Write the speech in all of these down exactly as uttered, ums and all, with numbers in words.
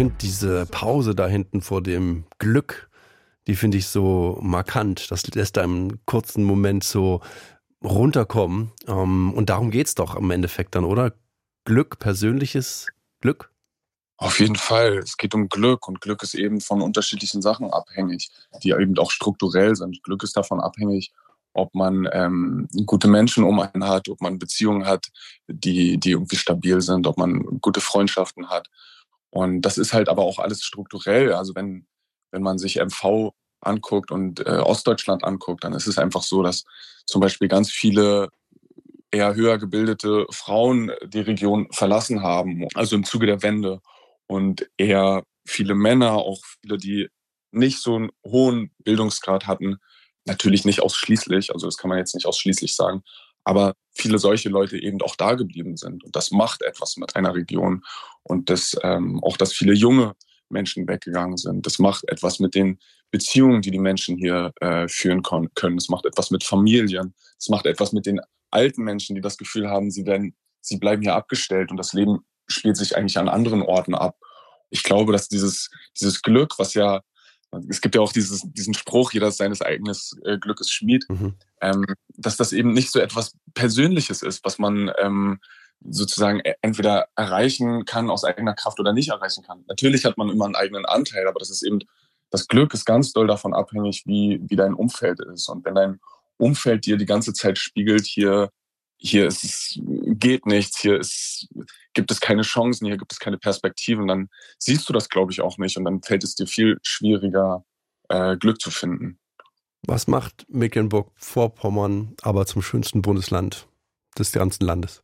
finde diese Pause da hinten vor dem Glück, die finde ich so markant. Das lässt einem einen kurzen Moment so runterkommen. Und darum geht's doch im Endeffekt dann, oder? Glück, persönliches Glück? Auf jeden Fall. Es geht um Glück und Glück ist eben von unterschiedlichen Sachen abhängig, die eben auch strukturell sind. Glück ist davon abhängig, ob man ähm, gute Menschen um einen hat, ob man Beziehungen hat, die, die irgendwie stabil sind, ob man gute Freundschaften hat. Und das ist halt aber auch alles strukturell. Also wenn, wenn man sich M V anguckt und äh, Ostdeutschland anguckt, dann ist es einfach so, dass zum Beispiel ganz viele eher höher gebildete Frauen die Region verlassen haben, also im Zuge der Wende. Und eher viele Männer, auch viele, die nicht so einen hohen Bildungsgrad hatten, natürlich nicht ausschließlich, also das kann man jetzt nicht ausschließlich sagen, aber viele solche Leute eben auch da geblieben sind. Und das macht etwas mit einer Region. Und das, ähm, auch, dass viele junge Menschen weggegangen sind. Das macht etwas mit den Beziehungen, die die Menschen hier äh, führen kon- können. Das macht etwas mit Familien. Das macht etwas mit den alten Menschen, die das Gefühl haben, sie werden, sie bleiben hier abgestellt und das Leben spielt sich eigentlich an anderen Orten ab. Ich glaube, dass dieses, dieses Glück, was ja, es gibt ja auch dieses, diesen Spruch, jeder ist seines eigenen äh, Glückes Schmied, Mhm. ähm, dass das eben nicht so etwas Persönliches ist, was man ähm, sozusagen entweder erreichen kann aus eigener Kraft oder nicht erreichen kann. Natürlich hat man immer einen eigenen Anteil, aber das ist eben, das Glück ist ganz doll davon abhängig, wie, wie dein Umfeld ist. Und wenn dein Umfeld dir die ganze Zeit spiegelt, hier, hier ist es, geht nichts, hier ist, gibt es keine Chancen, hier gibt es keine Perspektiven, dann siehst du das, glaube ich, auch nicht. Und dann fällt es dir viel schwieriger, äh, Glück zu finden. Was macht Mecklenburg-Vorpommern aber zum schönsten Bundesland des ganzen Landes?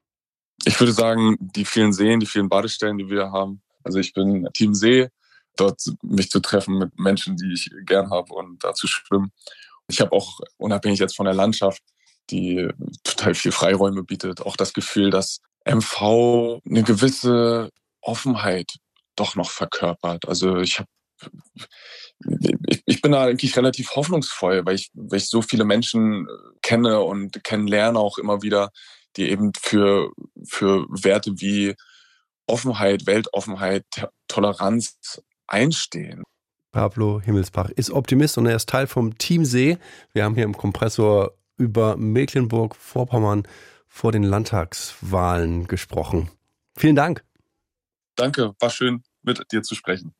Ich würde sagen, die vielen Seen, die vielen Badestellen, die wir haben. Also ich bin Team See, dort mich zu treffen mit Menschen, die ich gern habe und da zu schwimmen. Ich habe auch, unabhängig jetzt von der Landschaft, die total viel Freiräume bietet, auch das Gefühl, dass M V eine gewisse Offenheit doch noch verkörpert. Also ich habe ich, ich bin da eigentlich relativ hoffnungsvoll, weil ich, weil ich so viele Menschen kenne und kennenlerne auch immer wieder, die eben für, für Werte wie Offenheit, Weltoffenheit, Toleranz einstehen. Pablo Himmelsbach ist Optimist und er ist Teil vom Team See. Wir haben hier im Kompressor über Mecklenburg-Vorpommern vor den Landtagswahlen gesprochen. Vielen Dank. Danke, war schön, mit dir zu sprechen.